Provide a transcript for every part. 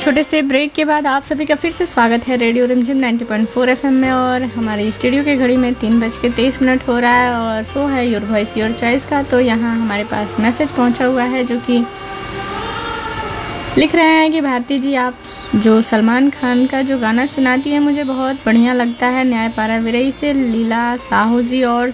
छोटे से ब्रेक के बाद आप सभी का फिर से स्वागत है रेडियो रिमझिम 90.4 एफएम में। और हमारे स्टूडियो के घड़ी में 3:23 हो रहा है और शो है योर वॉइस योर चॉइस का। तो यहाँ हमारे पास मैसेज पहुँचा हुआ है जो कि लिख रहे हैं कि भारती जी, आप जो सलमान खान का जो गाना सुनाती है मुझे बहुत बढ़िया लगता है। न्यायपाड़ा विरई से लीला साहू जी और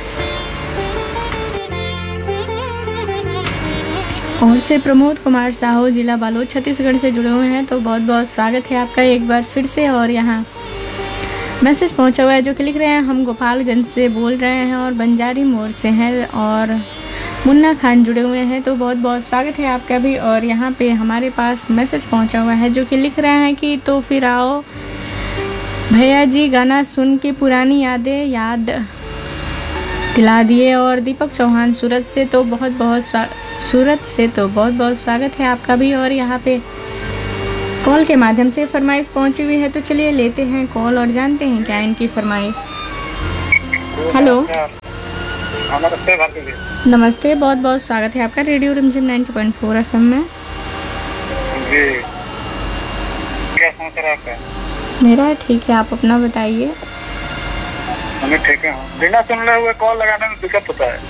से प्रमोद कुमार साहू जिला बालोद छत्तीसगढ़ से जुड़े हुए हैं। तो बहुत बहुत स्वागत है आपका एक बार फिर से। और यहाँ मैसेज पहुंचा हुआ है जो कि लिख रहे हैं, हम गोपालगंज से बोल रहे हैं और बंजारी मोड़ से हैं और मुन्ना खान जुड़े हुए हैं। तो बहुत बहुत स्वागत है आपका भी। और यहाँ पे हमारे पास मैसेज पहुंचा हुआ है जो कि लिख रहे हैं कि तो फिर आओ भैया जी, गाना सुन के पुरानी यादें याद दिला दिए। और दीपक चौहान सूरत से तो बहुत बहुत स्वागत है आपका भी। और यहाँ पे कॉल के माध्यम से फरमाइश पहुंची हुई है, तो चलिए लेते हैं कॉल और जानते हैं क्या इनकी फरमाइश। हेलो, नमस्ते भारती जी। नमस्ते, बहुत बहुत स्वागत है आपका रेडियो रिमझिम 90.4 एफएम में जी। क्या समाचार आपका? मेरा ठीक है, आप अपना बताइए। हमें ठीक है। बिना सुनने हुए कॉल लगाने में दिक्कत होता है।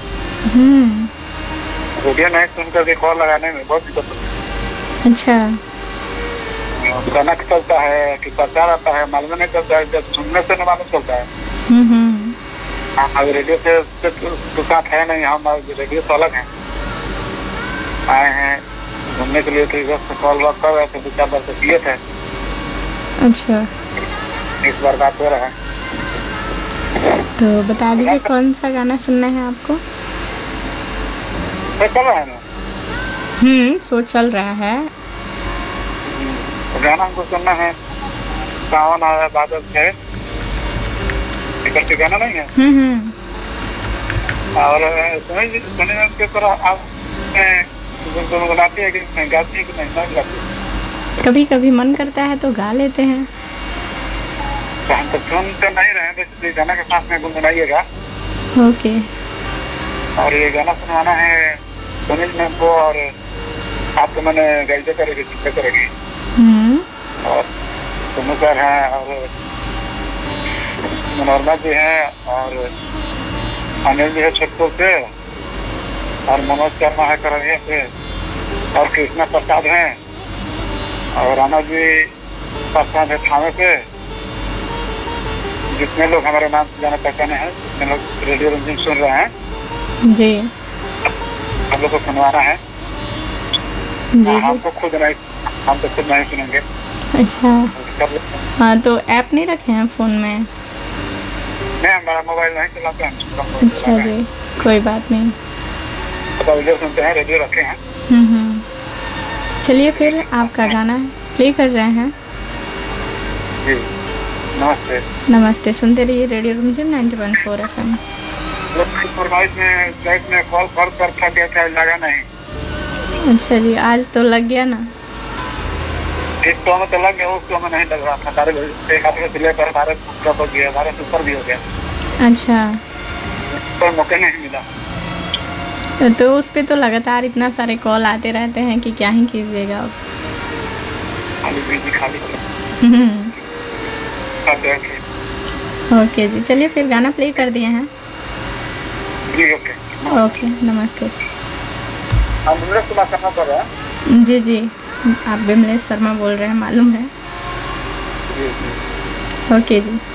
रेडियो नहीं सुन करके कॉल लगाने में बहुत दिक्कत होता है। अच्छा, गाना चलता है कि प्रचार आता है मालूम नहीं चलता है, जब सुनने से नहीं मालूम चलता है। अब रेडियो से तो साथ है नहीं, हम रेडियो से अलग हैं, आए हैं घूमने के लिए। तो इधर कॉल वॉल कर रहे थे, 2-4 बार से किए थे। अच्छा, इस बार बात हो रहा है। तो बता दीजिए कौन सा गाना सुनना है आपको? चल रहा है ना? सो चल रहा है। गाना हमको सुनना है, सावन आया बादल है, के गाना नहीं है। और सुने के ऊपर आप गुनगुनाती है कि नहीं, गाती है कि नहीं गाती? कभी कभी मन करता है तो गा लेते हैं। तो हम तो सुन तो नहीं रहे, बस गाना के साथ में गुनगुनाइएगा। ओके। और ये गाना सुनवाना है सुनील मैम को, और आपको मैंने गाइड करेगी, चिंता करेगी। और सुनो सर हैं और मनोरमा जी हैं और अनिल जी है छत्तूर से, और मनोज शर्मा है करनिया से, और कृष्णा प्रसाद हैं, और राणा जी प्रसाद है थाने से। जितने लोग हमारे नाम से जाने पहचाने हैं, जितने लोग रेडियो रिमझिम सुन रहे हैं जी, हम लोग को सुनवाना है। जी हमको खुद नहीं, हम तो खुद नहीं सुनेंगे। अच्छा, हाँ, तो ऐप नहीं रखे हैं फ़ोन में? नहीं, हमारा मोबाइल नहीं चलाते हैं। अच्छा जी, कोई बात नहीं। तो रेडियो सुनते हैं, रेडियो रखे हैं। चलिए फिर आपका गाना प्ले कर रहे हैं। जी, नमस्ते। नमस्ते, सुनते रहिए रेडियो रिमझिम 90.4 एफएम। में कॉल कर था क्या लगा नहीं? अच्छा जी, आज तो लग गया ना? एक तो में तो लग गया, उसको में नहीं लग रहा था। भारत ऊपर भी हो गया। अच्छा, तो मौका नहीं मिला। तो उस पे तो लगातार इतना सारे कॉल आते रहते हैं कि क्या ही कीजिएगा आप। खाली ओके जी, चलिए फिर गाना प्ले कर दिए हैं। ओके, नमस्ते। हम विमलेश कुमार शर्मा बोल रहे हैं। जी, आप विमलेश शर्मा बोल रहे हैं, मालूम है। जी। ओके जी।